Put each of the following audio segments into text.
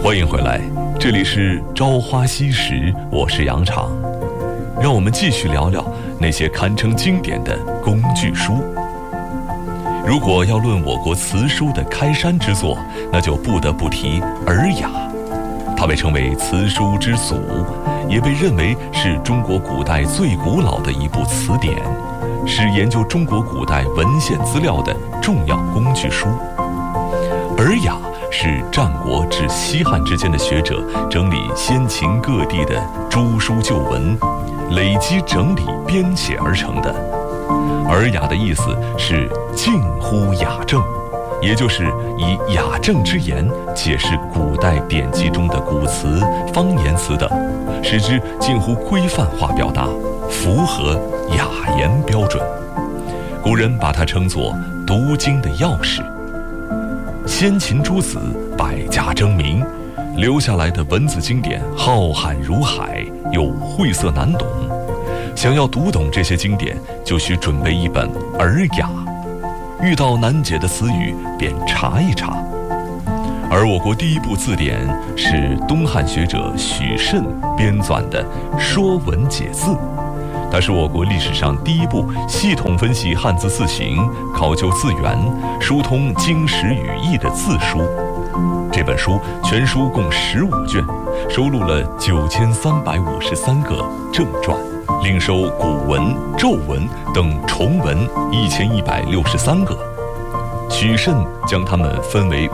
欢迎回来，这里是朝花夕拾，我是杨昶。让我们继续聊聊那些堪称经典的工具书。如果要论我国词书的开山之作，那就不得不提《尔雅》。它被称为词书之祖，也被认为是中国古代最古老的一部词典，是研究中国古代文献资料的重要工具书。《尔雅》是战国至西汉之间的学者整理先秦各地的诸书旧文，累积整理编写而成的。尔雅的意思是近乎雅正，也就是以雅正之言解释古代典籍中的古词、方言词等，使之近乎规范化表达，符合雅言标准。古人把它称作读经的钥匙。先秦诸子百家争鸣，留下来的文字经典浩瀚如海，又晦涩难懂。想要读懂这些经典，就需准备一本《尔雅》，遇到难解的词语便查一查。而我国第一部字典是东汉学者许慎编纂的《说文解字》，它是我国历史上第一部系统分析汉字字形、考究字源、疏通经史语义的字书。这本书全书共15卷，收录了9353个正传，另收古文、咒文等重文1163个。许慎将它们分为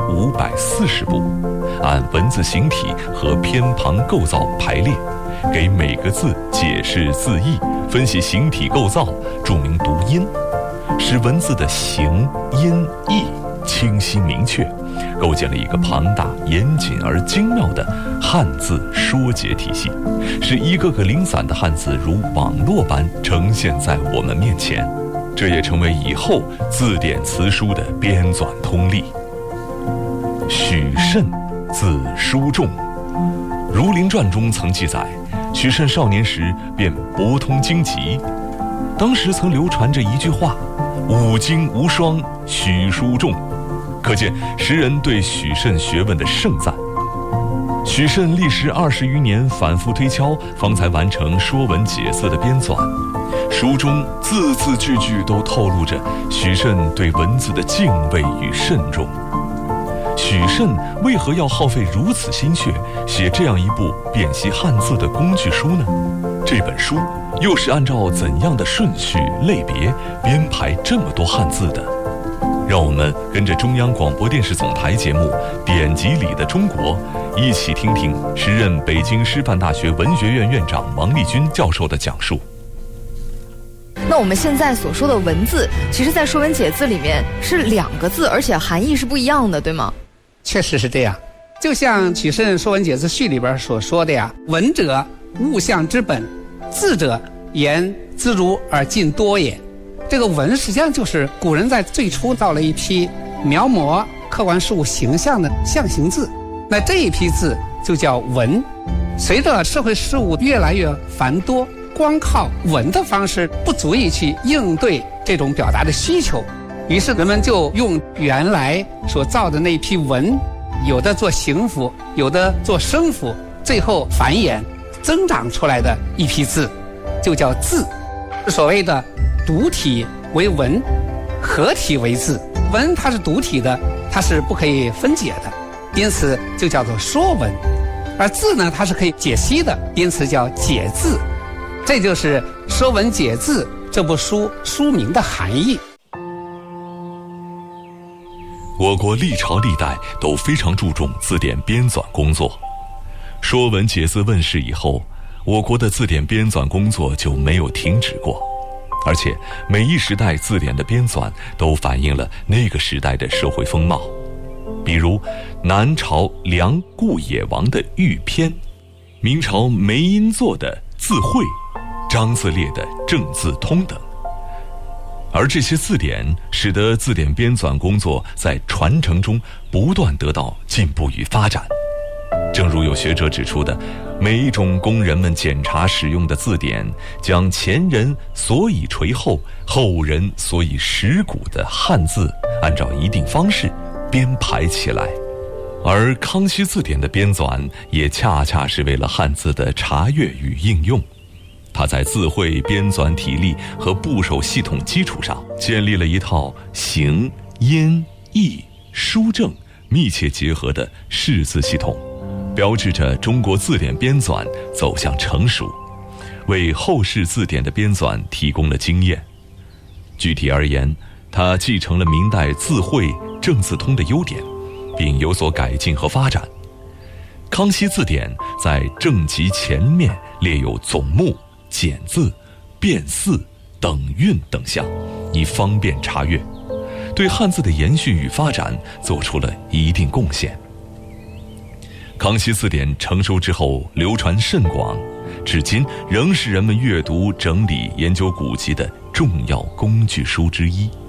540部，按文字形体和偏旁构造排列，给每个字解释字义，分析形体构造，注明读音，使文字的形、音、义清晰明确，构建了一个庞大、严谨而精妙的汉字说解体系，使一个个零散的汉字如网络般呈现在我们面前。这也成为以后字典词书的编纂通例。许慎字书仲，《儒林传》中曾记载，许慎少年时便博通经籍，当时曾流传着一句话：“五经无双，许书仲”，可见时人对许慎学问的盛赞。许慎历时20余年反复推敲，方才完成《说文解字》的编纂。书中字字句句都透露着许慎对文字的敬畏与慎重。许慎为何要耗费如此心血写这样一部辨析汉字的工具书呢？这本书又是按照怎样的顺序类别编排这么多汉字的？让我们跟着中央广播电视总台节目《典籍里的中国》，一起听听时任北京师范大学文学院院长王立军教授的讲述。 那我们现在所说的文字，其实在《说文解字》里面是2个字，而且含义是不一样的，对吗？ 确实是这样。就像许慎《说文解字序》里边所说的呀，文者物象之本，字者言自如而尽多也。这个文实际上就是古人在最初造了一批描摹客观事物形象的象形字，那这一批字就叫文。随着社会事物越来越繁多，光靠文的方式不足以去应对这种表达的需求，于是人们就用原来所造的那批文，有的做形符，有的做声符，最后繁衍增长出来的一批字，就叫字。所谓的独体为文，合体为字。文它是独体的，它是不可以分解的，因此就叫做说文。而字呢，它是可以解析的，因此叫解字。这就是《说文解字》这部书名的含义。 我国历朝历代都非常注重字典编纂工作。《说文解字》问世以后，我国的字典编纂工作就没有停止过，而且每一时代字典的编纂都反映了那个时代的社会风貌。比如南朝梁顾野王的《玉篇》，明朝梅因作的《字会》，张自烈的《正字通》等。而这些字典使得字典编纂工作在传承中不断得到进步与发展。正如有学者指出的，每一种供人们检查使用的字典，将前人所以垂后，后人所以蚀古的汉字，按照一定方式编排起来。 而康熙字典的编纂也恰恰是为了汉字的查阅与应用。他在字汇编纂体例和部首系统基础上，建立了一套形、音、义、书正密切结合的识字系统，标志着中国字典编纂走向成熟，为后世字典的编纂提供了经验。具体而言，它继承了明代字汇正字通的优点，并有所改进和发展。康熙字典在正集前面列有总目、简字、变字、等韵等项，以方便查阅，对汉字的延续与发展做出了一定贡献。康熙字典成熟之后流传甚广，至今仍是人们阅读、整理、研究古籍的重要工具书之一。